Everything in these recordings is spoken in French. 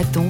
Platon.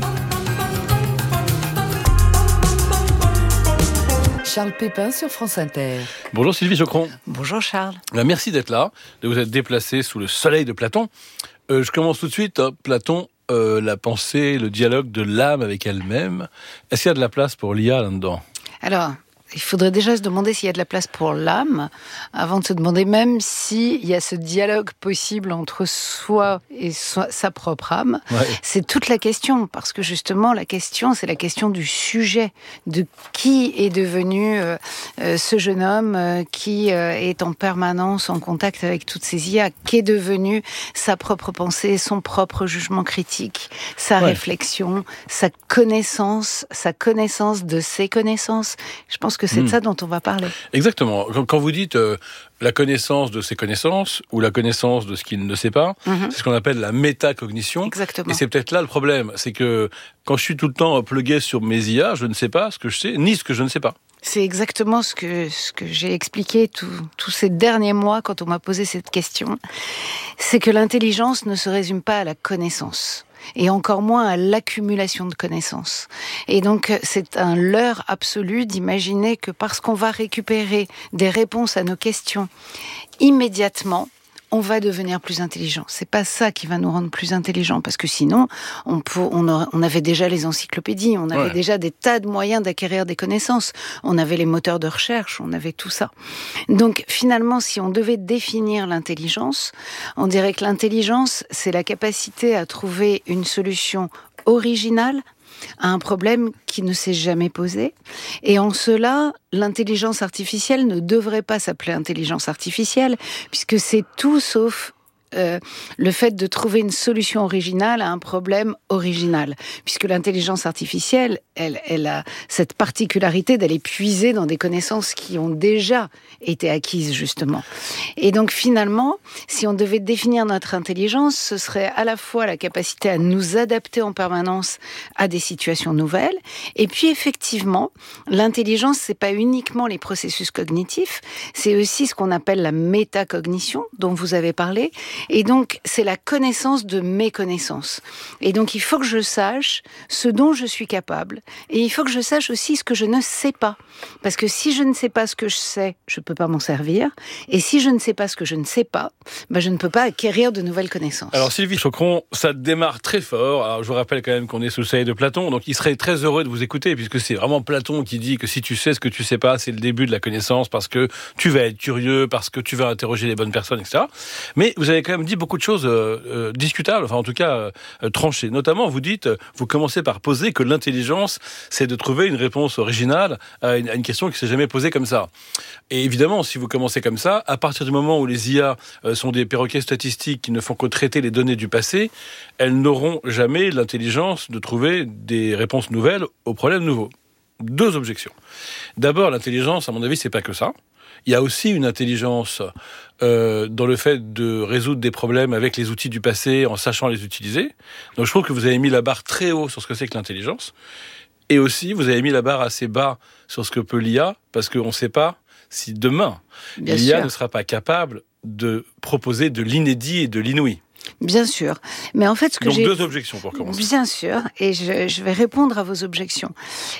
Charles Pépin sur France Inter. Bonjour Sylvie Chocron. Bonjour Charles. Merci d'être là, de vous être déplacé sous le soleil de Platon. Je commence tout de suite. Platon, la pensée, le dialogue de l'âme avec elle-même. Est-ce qu'il y a de la place pour l'IA là-dedans ? Alors, il faudrait déjà se demander s'il y a de la place pour l'âme, avant de se demander même s'il y a ce dialogue possible entre soi et sa propre âme. Ouais. C'est toute la question, parce que justement, la question, c'est la question du sujet, de qui est devenu ce jeune homme qui est en permanence en contact avec toutes ces IA, qu'est devenu sa propre pensée, son propre jugement critique, sa réflexion, sa connaissance de ses connaissances. Je pense que c'est de ça dont on va parler. Exactement. Quand vous dites la connaissance de ses connaissances ou la connaissance de ce qu'il ne sait pas, c'est ce qu'on appelle la métacognition. Exactement. Et c'est peut-être là le problème. C'est que quand je suis tout le temps plugué sur mes IA, je ne sais pas ce que je sais, ni ce que je ne sais pas. C'est exactement ce que j'ai expliqué tous ces derniers mois quand on m'a posé cette question. C'est que l'intelligence ne se résume pas à la connaissance. Et encore moins à l'accumulation de connaissances. Et donc, c'est un leurre absolu d'imaginer que parce qu'on va récupérer des réponses à nos questions immédiatement, on va devenir plus intelligent. C'est pas ça qui va nous rendre plus intelligents, parce que sinon, on avait déjà les encyclopédies, on avait déjà des tas de moyens d'acquérir des connaissances, on avait les moteurs de recherche, on avait tout ça. Donc finalement, si on devait définir l'intelligence, on dirait que l'intelligence, c'est la capacité à trouver une solution originale à un problème qui ne s'est jamais posé. Et en cela, l'intelligence artificielle ne devrait pas s'appeler intelligence artificielle, puisque c'est tout sauf le fait de trouver une solution originale à un problème original. Puisque l'intelligence artificielle, elle a cette particularité d'aller puiser dans des connaissances qui ont déjà été acquises, justement. Et donc, finalement, si on devait définir notre intelligence, ce serait à la fois la capacité à nous adapter en permanence à des situations nouvelles, et puis, effectivement, l'intelligence, c'est pas uniquement les processus cognitifs, c'est aussi ce qu'on appelle la métacognition, dont vous avez parlé. Et donc, c'est la connaissance de mes connaissances. Et donc, il faut que je sache ce dont je suis capable. Et il faut que je sache aussi ce que je ne sais pas. Parce que si je ne sais pas ce que je sais, je ne peux pas m'en servir. Et si je ne sais pas ce que je ne sais pas, je ne peux pas acquérir de nouvelles connaissances. Alors, Sylvie Chocron, ça démarre très fort. Alors, je vous rappelle quand même qu'on est sous le soleil de Platon. Donc, il serait très heureux de vous écouter, puisque c'est vraiment Platon qui dit que si tu sais ce que tu sais pas, c'est le début de la connaissance, parce que tu vas être curieux, parce que tu vas interroger les bonnes personnes, etc. Mais vous avez quand même dit beaucoup de choses discutables, enfin en tout cas tranchées. Notamment, vous commencez par poser que l'intelligence, c'est de trouver une réponse originale à une question qui ne s'est jamais posée comme ça. Et évidemment, si vous commencez comme ça, à partir du moment où les IA sont des perroquets statistiques qui ne font que traiter les données du passé, elles n'auront jamais l'intelligence de trouver des réponses nouvelles aux problèmes nouveaux. Deux objections. D'abord, l'intelligence, à mon avis, c'est pas que ça. Il y a aussi une intelligence dans le fait de résoudre des problèmes avec les outils du passé en sachant les utiliser. Donc je trouve que vous avez mis la barre très haut sur ce que c'est que l'intelligence. Et aussi, vous avez mis la barre assez bas sur ce que peut l'IA, parce qu'on ne sait pas si demain, l'IA ne sera pas capable de proposer de l'inédit et de l'inouï. Bien sûr. Mais en fait, Donc deux objections pour commencer. Bien sûr, et je vais répondre à vos objections.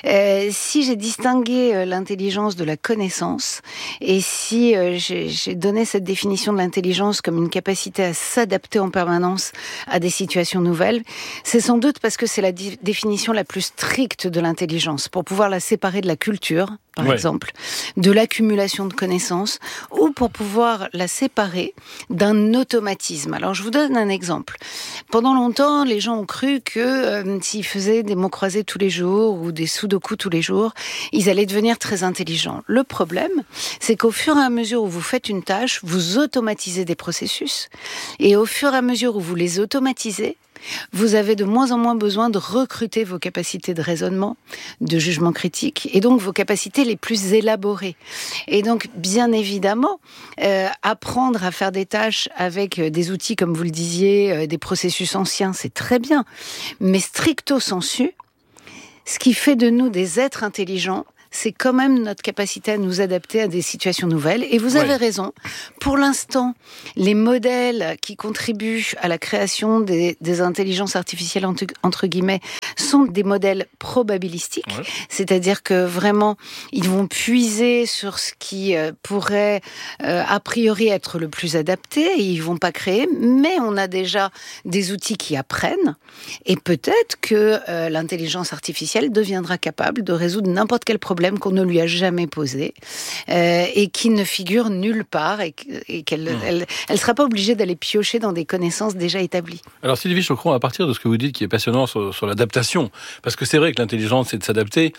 Si j'ai distingué l'intelligence de la connaissance, et si j'ai donné cette définition de l'intelligence comme une capacité à s'adapter en permanence à des situations nouvelles, c'est sans doute parce que c'est la définition la plus stricte de l'intelligence, pour pouvoir la séparer de la culture, par exemple, de l'accumulation de connaissances, ou pour pouvoir la séparer d'un automatisme. Alors, je vous donne un exemple. Pendant longtemps, les gens ont cru que s'ils faisaient des mots croisés tous les jours ou des sudoku tous les jours, ils allaient devenir très intelligents. Le problème, c'est qu'au fur et à mesure où vous faites une tâche, vous automatisez des processus. Et au fur et à mesure où vous les automatisez, vous avez de moins en moins besoin de recruter vos capacités de raisonnement, de jugement critique, et donc vos capacités les plus élaborées. Et donc, bien évidemment, apprendre à faire des tâches avec des outils, comme vous le disiez, des processus anciens, c'est très bien. Mais stricto sensu, ce qui fait de nous des êtres intelligents, c'est quand même notre capacité à nous adapter à des situations nouvelles. Et vous avez raison. Pour l'instant, les modèles qui contribuent à la création des intelligences artificielles, entre guillemets, sont des modèles probabilistiques. Ouais. C'est-à-dire que vraiment, ils vont puiser sur ce qui pourrait a priori être le plus adapté et ils vont pas créer. Mais on a déjà des outils qui apprennent. Et peut-être que l'intelligence artificielle deviendra capable de résoudre n'importe quel problème qu'on ne lui a jamais posé et qui ne figure nulle part et qu'elle elle sera pas obligée d'aller piocher dans des connaissances déjà établies. Alors Sylvie Chocron, à partir de ce que vous dites qui est passionnant sur l'adaptation, parce que c'est vrai que l'intelligence c'est de s'adapter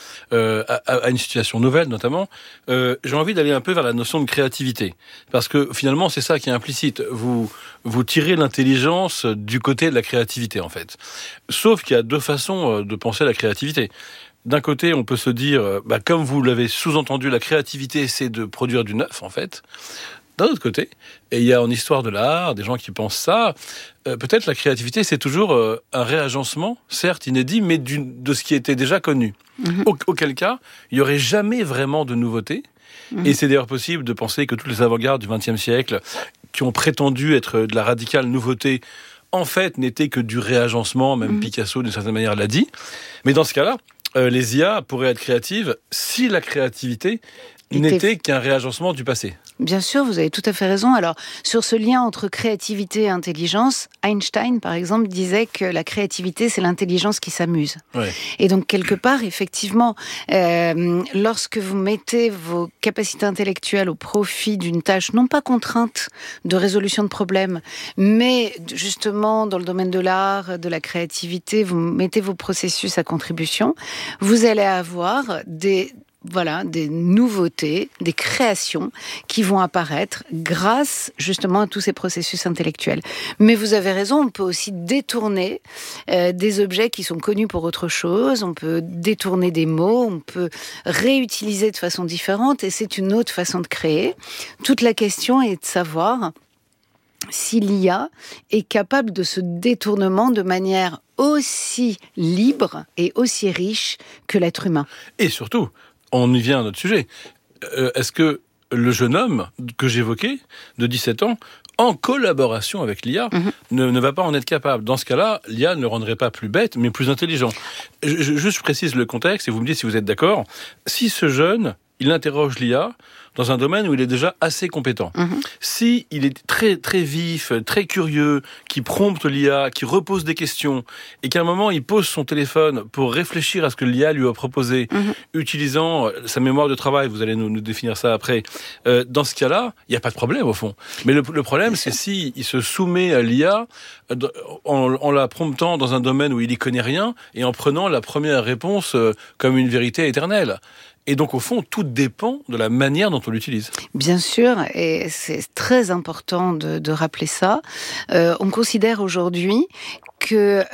à une situation nouvelle notamment, j'ai envie d'aller un peu vers la notion de créativité, parce que finalement c'est ça qui est implicite. Vous tirez l'intelligence du côté de la créativité en fait. Sauf qu'il y a deux façons de penser à la créativité. D'un côté, on peut se dire, comme vous l'avez sous-entendu, la créativité, c'est de produire du neuf, en fait. D'un autre côté, et il y a en histoire de l'art des gens qui pensent ça, peut-être la créativité, c'est toujours un réagencement, certes inédit, mais de ce qui était déjà connu. Mmh. Auquel cas, il n'y aurait jamais vraiment de nouveauté. Mmh. Et c'est d'ailleurs possible de penser que toutes les avant-gardes du XXe siècle, qui ont prétendu être de la radicale nouveauté, en fait, n'étaient que du réagencement, même Picasso, d'une certaine manière, l'a dit. Mais dans ce cas-là, les IA pourraient être créatives si la créativité n'était qu'un réagencement du passé. Bien sûr, vous avez tout à fait raison. Alors, sur ce lien entre créativité et intelligence, Einstein, par exemple, disait que la créativité, c'est l'intelligence qui s'amuse. Ouais. Et donc, quelque part, effectivement, lorsque vous mettez vos capacités intellectuelles au profit d'une tâche non pas contrainte de résolution de problèmes, mais justement dans le domaine de l'art, de la créativité, vous mettez vos processus à contribution, vous allez avoir des nouveautés, des créations qui vont apparaître grâce justement à tous ces processus intellectuels. Mais vous avez raison, on peut aussi détourner des objets qui sont connus pour autre chose, on peut détourner des mots, on peut réutiliser de façon différente et c'est une autre façon de créer. Toute la question est de savoir si l'IA est capable de ce détournement de manière aussi libre et aussi riche que l'être humain. Et surtout, on y vient à notre sujet. Est-ce que le jeune homme que j'évoquais, de 17 ans, en collaboration avec l'IA, ne va pas en être capable? Dans ce cas-là, l'IA ne le rendrait pas plus bête, mais plus intelligent. Je précise le contexte, et vous me dites si vous êtes d'accord. Si ce jeune, il interroge l'IA dans un domaine où il est déjà assez compétent. Si il est très, très vif, très curieux, qui prompte l'IA, qui repose des questions, et qu'à un moment, il pose son téléphone pour réfléchir à ce que l'IA lui a proposé, utilisant sa mémoire de travail, vous allez nous définir ça après, dans ce cas-là, il n'y a pas de problème, au fond. Mais le problème, c'est si il se soumet à l'IA en la promptant dans un domaine où il n'y connaît rien, et en prenant la première réponse comme une vérité éternelle. Et donc, au fond, tout dépend de la manière dont on l'utilise. Bien sûr, et c'est très important de rappeler ça. On considère aujourd'hui que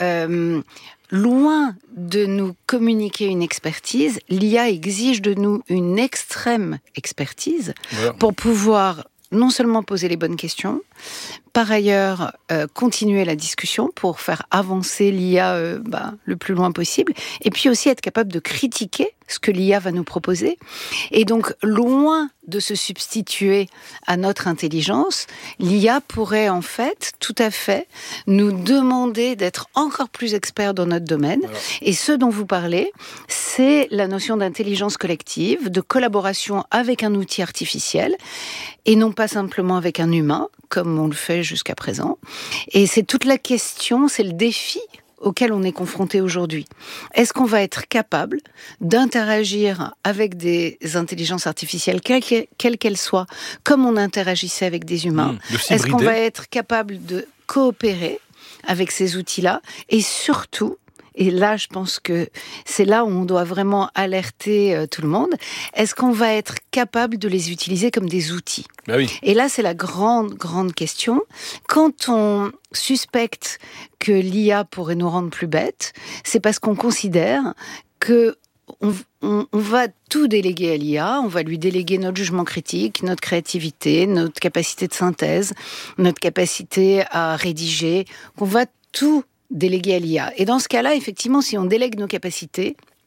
loin de nous communiquer une expertise, l'IA exige de nous une extrême expertise pour pouvoir non seulement poser les bonnes questions, par ailleurs continuer la discussion pour faire avancer l'IA le plus loin possible, et puis aussi être capable de critiquer ce que l'IA va nous proposer. Et donc, loin de se substituer à notre intelligence, l'IA pourrait en fait, tout à fait, nous demander d'être encore plus experts dans notre domaine. Voilà. Et ce dont vous parlez, c'est la notion d'intelligence collective, de collaboration avec un outil artificiel, et non pas simplement avec un humain, comme on le fait jusqu'à présent. Et c'est toute la question, c'est le défi auquel on est confronté aujourd'hui. Est-ce qu'on va être capable d'interagir avec des intelligences artificielles, quelles qu'elles soient, comme on interagissait avec des humains? Est-ce qu'on va être capable de coopérer avec ces outils-là? Et surtout, et là, je pense que c'est là où on doit vraiment alerter tout le monde. Est-ce qu'on va être capable de les utiliser comme des outils ? Ben oui. Et là, c'est la grande question. Quand on suspecte que l'IA pourrait nous rendre plus bêtes, c'est parce qu'on considère que on va tout déléguer à l'IA, on va lui déléguer notre jugement critique, notre créativité, notre capacité de synthèse, notre capacité à rédiger, qu'on va tout délégué à l'IA. Et dans ce cas-là, effectivement, si on délègue nos capacités,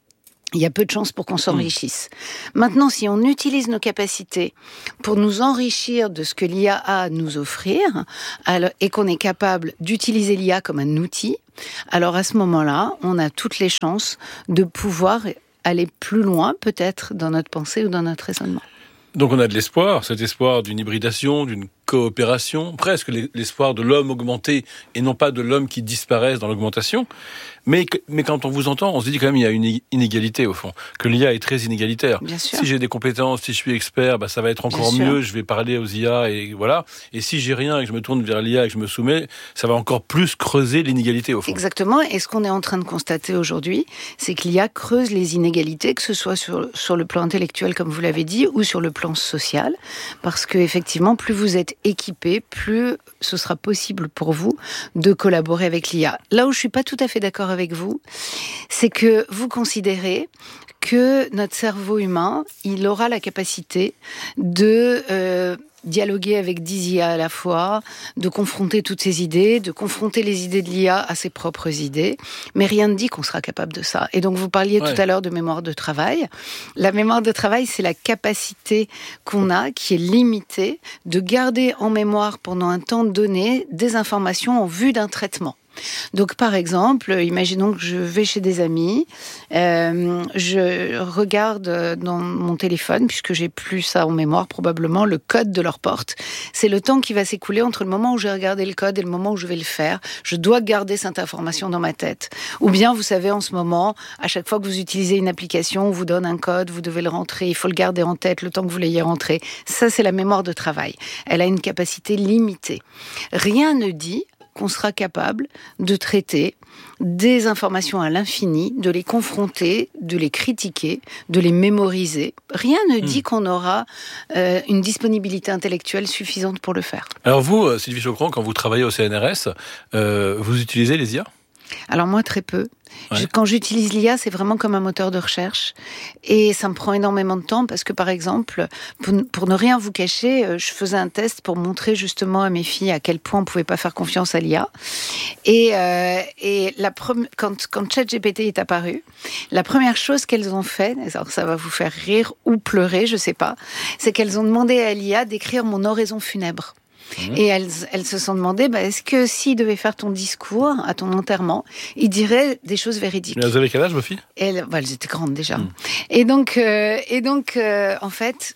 il y a peu de chances pour qu'on s'enrichisse. Maintenant, si on utilise nos capacités pour nous enrichir de ce que l'IA a à nous offrir, et qu'on est capable d'utiliser l'IA comme un outil, alors à ce moment-là, on a toutes les chances de pouvoir aller plus loin, peut-être, dans notre pensée ou dans notre raisonnement. Donc on a de l'espoir, cet espoir d'une hybridation, d'une coopération, presque l'espoir de l'homme augmenté et non pas de l'homme qui disparaisse dans l'augmentation. Mais quand on vous entend, on se dit quand même il y a une inégalité au fond, que l'IA est très inégalitaire. Bien sûr. Si j'ai des compétences, si je suis expert, ça va être encore mieux, je vais parler aux IA et voilà. Et si j'ai rien et que je me tourne vers l'IA et que je me soumets, ça va encore plus creuser l'inégalité au fond. Exactement. Et ce qu'on est en train de constater aujourd'hui, c'est que l'IA creuse les inégalités, que ce soit sur le plan intellectuel, comme vous l'avez dit, ou sur le plan social. Parce que effectivement, plus vous êtes équipé, plus ce sera possible pour vous de collaborer avec l'IA. Là où je suis pas tout à fait d'accord avec vous, c'est que vous considérez que notre cerveau humain, il aura la capacité de dialoguer avec 10 IA à la fois, de confronter toutes ces idées, de confronter les idées de l'IA à ses propres idées, mais rien ne dit qu'on sera capable de ça. Et donc vous parliez tout à l'heure de mémoire de travail. La mémoire de travail, c'est la capacité qu'on a, qui est limitée, de garder en mémoire pendant un temps donné des informations en vue d'un traitement. Donc, par exemple, imaginons que je vais chez des amis, je regarde dans mon téléphone, puisque j'ai plus ça en mémoire, probablement, le code de leur porte. C'est le temps qui va s'écouler entre le moment où j'ai regardé le code et le moment où je vais le faire. Je dois garder cette information dans ma tête. Ou bien, vous savez, en ce moment, à chaque fois que vous utilisez une application, on vous donne un code, vous devez le rentrer, il faut le garder en tête le temps que vous l'ayez rentré. Ça, c'est la mémoire de travail. Elle a une capacité limitée. Rien ne dit qu'on sera capable de traiter des informations à l'infini, de les confronter, de les critiquer, de les mémoriser. Rien ne dit qu'on aura une disponibilité intellectuelle suffisante pour le faire. Alors vous, Sylvie Chocron, quand vous travaillez au CNRS, vous utilisez les IA ? Alors moi, très peu. Ouais. Quand j'utilise l'IA, c'est vraiment comme un moteur de recherche. Et ça me prend énormément de temps parce que, par exemple, pour ne rien vous cacher, je faisais un test pour montrer justement à mes filles à quel point on ne pouvait pas faire confiance à l'IA. Et quand ChatGPT est apparu, la première chose qu'elles ont fait, alors ça va vous faire rire ou pleurer, je ne sais pas, c'est qu'elles ont demandé à l'IA d'écrire mon oraison funèbre. Et elles se sont demandé, est-ce que s'il devait faire ton discours à ton enterrement, il dirait des choses véridiques. Mais vous avez quel âge, vos filles ? Elles étaient grandes déjà. Et donc, en fait,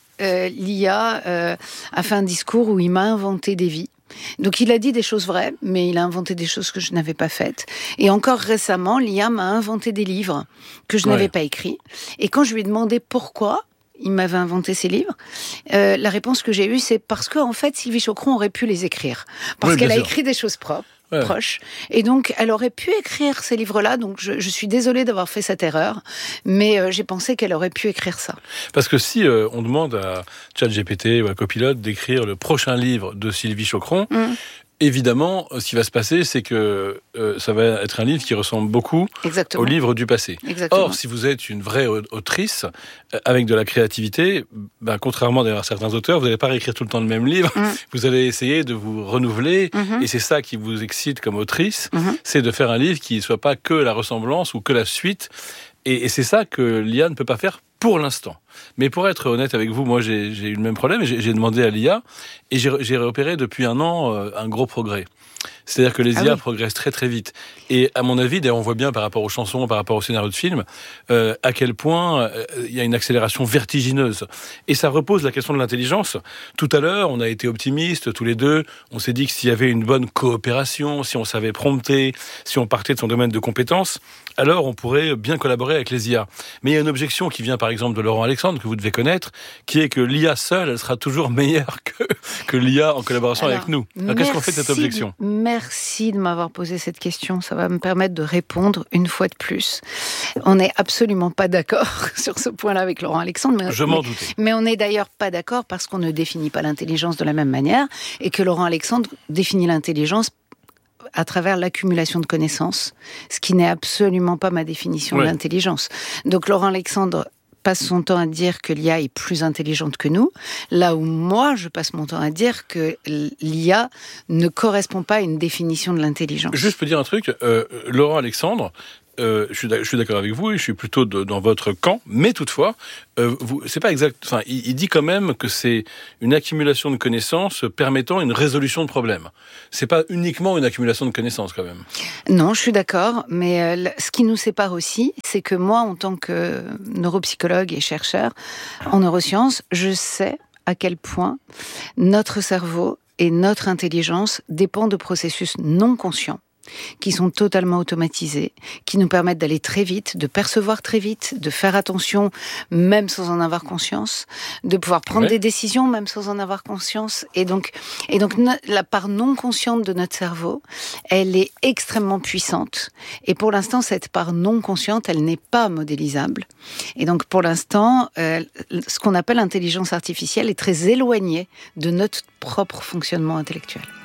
l'IA a fait un discours où il m'a inventé des vies. Donc il a dit des choses vraies, mais il a inventé des choses que je n'avais pas faites. Et encore récemment, l'IA m'a inventé des livres que je n'avais pas écrits. Et quand je lui ai demandé pourquoi il m'avait inventé ces livres, la réponse que j'ai eue, c'est parce que, en fait, Sylvie Chocron aurait pu les écrire. Parce qu'elle a écrit des choses proches. Et donc, elle aurait pu écrire ces livres-là. Donc, je suis désolée d'avoir fait cette erreur. Mais j'ai pensé qu'elle aurait pu écrire ça. Parce que si on demande à ChatGPT ou à Copilot d'écrire le prochain livre de Sylvie Chocron, évidemment, ce qui va se passer, c'est que ça va être un livre qui ressemble beaucoup au livre du passé. Exactement. Or, si vous êtes une vraie autrice, avec de la créativité, contrairement d'ailleurs à certains auteurs, vous n'allez pas réécrire tout le temps le même livre, vous allez essayer de vous renouveler, et c'est ça qui vous excite comme autrice, c'est de faire un livre qui ne soit pas que la ressemblance ou que la suite, et c'est ça que l'IA ne peut pas faire pour l'instant. Mais pour être honnête avec vous, moi j'ai eu le même problème, j'ai demandé à l'IA, et j'ai repéré depuis un an un gros progrès. C'est-à-dire que les IA progressent très très vite. Et à mon avis, d'ailleurs on voit bien par rapport aux chansons, par rapport au scénario de film, à quel point il y a une accélération vertigineuse. Et ça repose la question de l'intelligence. Tout à l'heure, on a été optimistes tous les deux, on s'est dit que s'il y avait une bonne coopération, si on savait prompter, si on partait de son domaine de compétences, alors on pourrait bien collaborer avec les IA. Mais il y a une objection qui vient par exemple de Laurent Alexandre, que vous devez connaître, qui est que l'IA seule, elle sera toujours meilleure que l'IA en collaboration avec nous. Alors qu'est-ce qu'on fait de cette objection ? Merci de m'avoir posé cette question. Ça va me permettre de répondre une fois de plus. On n'est absolument pas d'accord sur ce point-là avec Laurent Alexandre. Je m'en doutais. Mais on n'est d'ailleurs pas d'accord parce qu'on ne définit pas l'intelligence de la même manière et que Laurent Alexandre définit l'intelligence à travers l'accumulation de connaissances, ce qui n'est absolument pas ma définition de l'intelligence. Donc Laurent Alexandre passe son temps à dire que l'IA est plus intelligente que nous, là où moi, je passe mon temps à dire que l'IA ne correspond pas à une définition de l'intelligence. Juste pour dire un truc, Laurent Alexandre je suis d'accord avec vous et je suis plutôt dans votre camp, mais toutefois, c'est pas exact. Enfin, il dit quand même que c'est une accumulation de connaissances permettant une résolution de problèmes. C'est pas uniquement une accumulation de connaissances quand même. Non, je suis d'accord, mais ce qui nous sépare aussi, c'est que moi, en tant que neuropsychologue et chercheur en neurosciences, je sais à quel point notre cerveau et notre intelligence dépendent de processus non conscients, qui sont totalement automatisés, qui nous permettent d'aller très vite, de percevoir très vite, de faire attention même sans en avoir conscience, de pouvoir prendre des décisions même sans en avoir conscience. Et donc la part non consciente de notre cerveau, elle est extrêmement puissante. Et pour l'instant, cette part non consciente, elle n'est pas modélisable. Et donc pour l'instant, ce qu'on appelle intelligence artificielle est très éloignée de notre propre fonctionnement intellectuel.